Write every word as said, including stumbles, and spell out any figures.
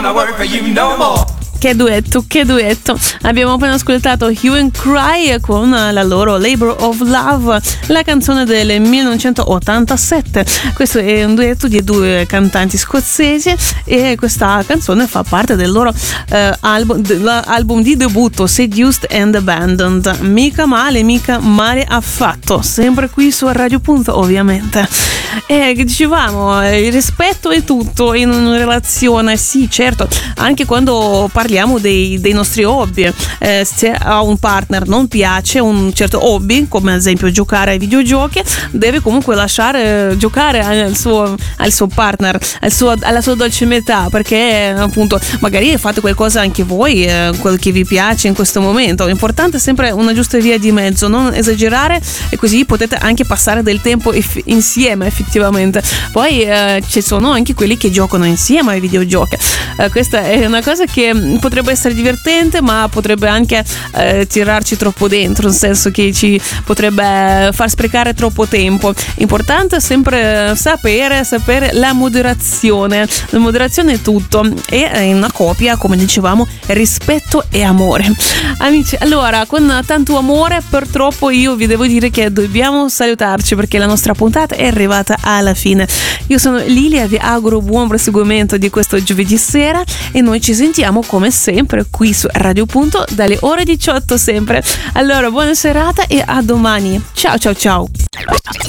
wanna work for you no more. Che duetto, che duetto. Abbiamo appena ascoltato Hue and Cry con la loro Labor of Love, la canzone del millenovecentottantasette. Questo è un duetto di due cantanti scozzesi e questa canzone fa parte del loro eh, album, dell'album di debutto Seduced and Abandoned. Mica male, mica male affatto. Sempre qui su Radio Punto, ovviamente. E dicevamo, il rispetto è tutto in una relazione, sì, certo, anche quando parliamo dei, dei nostri hobby. Eh, se a un partner non piace un certo hobby, come ad esempio giocare ai videogiochi, deve comunque lasciare giocare al suo, al suo partner, al suo, alla sua dolce metà, perché appunto magari fate qualcosa anche voi, eh, quel che vi piace in questo momento. L'importante è sempre una giusta via di mezzo, non esagerare, e così potete anche passare del tempo eff- insieme effettivamente. Poi eh, ci sono anche quelli che giocano insieme ai videogiochi. Eh, questa è una cosa che potrebbe essere divertente, ma potrebbe anche eh, tirarci troppo dentro, nel senso che ci potrebbe far sprecare troppo tempo. Importante è sempre sapere sapere la moderazione. La moderazione è tutto, e in una coppia, come dicevamo, rispetto e amore. Amici, allora, con tanto amore, purtroppo io vi devo dire che dobbiamo salutarci, perché la nostra puntata è arrivata alla fine. Io sono Lilia, vi auguro buon proseguimento di questo giovedì sera e noi ci sentiamo come sempre qui su Radio Punto dalle ore diciotto sempre. Allora, buona serata e a domani. Ciao ciao ciao.